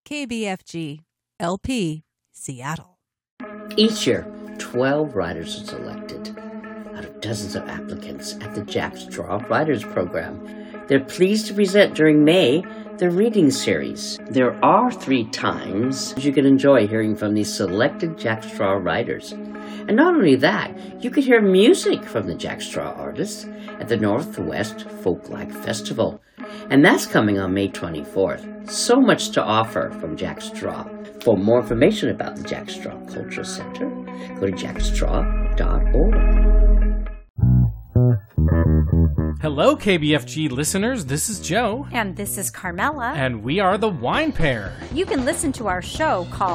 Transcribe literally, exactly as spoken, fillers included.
K B F G, L P, Seattle. Each year, twelve writers are selected out of dozens of applicants at the Jack Straw Writers Program. They're pleased to present during May the reading series. There are three times you can enjoy hearing from these selected Jack Straw writers. And not only that, you could hear music from the Jack Straw artists at the Northwest Folklife Festival. And that's coming on May twenty-fourth. So much to offer from Jack Straw. For more information about the Jack Straw Cultural Center, go to jack straw dot org. Hello, K B F G listeners. This is Joe. And this is Carmela. And we are the Wine Pair. You can listen to our show called